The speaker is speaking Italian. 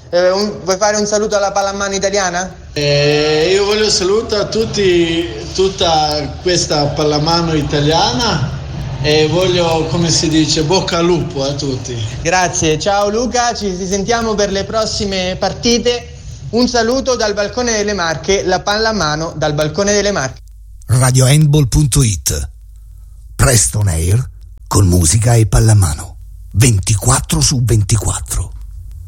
Vuoi fare un saluto alla pallamano italiana? Io voglio salutare a tutti, tutta questa pallamano italiana e voglio, come si dice, bocca al lupo a tutti. Grazie, ciao Luca, ci sentiamo per le prossime partite. Un saluto dal balcone delle Marche, la pallamano dal balcone delle Marche. RadioHandball.it Presto on Air con musica e pallamano 24/24.